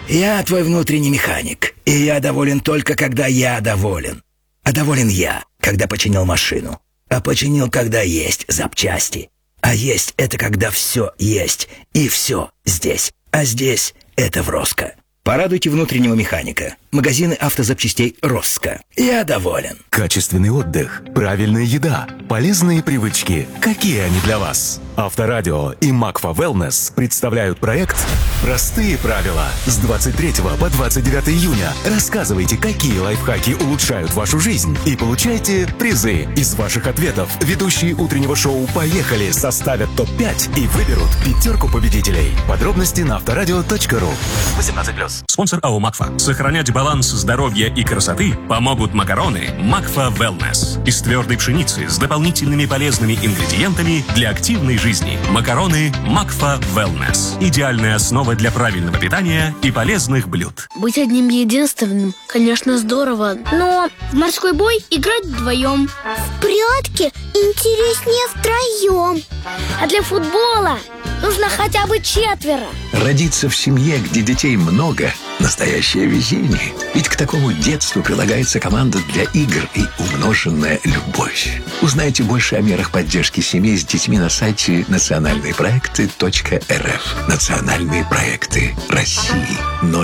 Я твой внутренний механик, и я доволен только, когда я доволен. А доволен я, когда починил машину. А починил, когда есть запчасти. А есть — это когда все есть, и все здесь. А здесь — это в Роско. Порадуйте внутреннего механика. Магазины автозапчастей Роско. Я доволен. Качественный отдых, правильная еда, полезные привычки. Какие они для вас? Авторадио и Макфа Wellness представляют проект «Простые правила». С 23 по 29 июня рассказывайте, какие лайфхаки улучшают вашу жизнь, и получайте призы. Из ваших ответов ведущие утреннего шоу «Поехали» составят топ-5 и выберут 5 победителей. Подробности на авторадио.ру. 18+. Спонсор АО «Макфа». Сохранять баланс здоровья и красоты помогут макароны «Макфа Wellness» из твердой пшеницы с дополнительными полезными ингредиентами для активной жизни. Макароны «Макфа Wellness» – идеальная основа для правильного питания и полезных блюд. Быть одним единственным, конечно, здорово, но в морской бой играть вдвоем. В прятки интереснее втроем. А для футбола нужно хотя бы 4. Родиться в семье, где детей много – настоящее везение. Ведь к такому детству прилагается команда для игр и умноженная любовь. Узнайте больше о мерах поддержки семей с детьми на сайте национальныепроекты.рф. Национальные проекты России.